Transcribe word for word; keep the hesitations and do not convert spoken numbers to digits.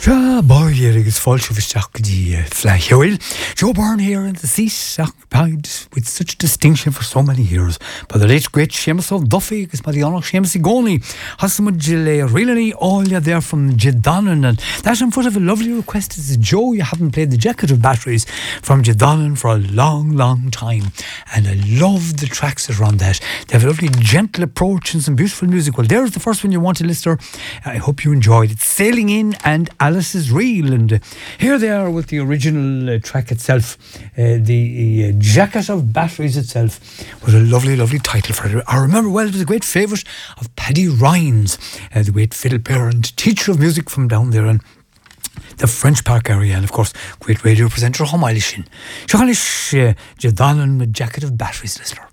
Ja, boy, it's false of the flag here. Joe Byrne here in the seat, occupied with such distinction for so many years by the late great Seamus O'Duffy, because by the honour Seamus Igoni, has some really all you there from Jedanon, and that in front of a lovely request is Joe. You haven't played the Jacket of Batteries from Jedanon for a long, long time, and I love the tracks that are on that. They have a lovely, gentle approach and some beautiful music. Well, there's the first one you want to listen. I hope you enjoyed it. Sailing In and Alice is Real, and uh, here they are with the original uh, track itself, uh, the uh, Jacket of Batteries itself was a lovely, lovely title for it. I remember well, it was a great favourite of Paddy Rhines, uh, the great fiddle player and teacher of music from down there in the French Park area, and of course great radio presenter Hom Eilishin. Shachalish Jedanon, Jacket of Batteries, listener.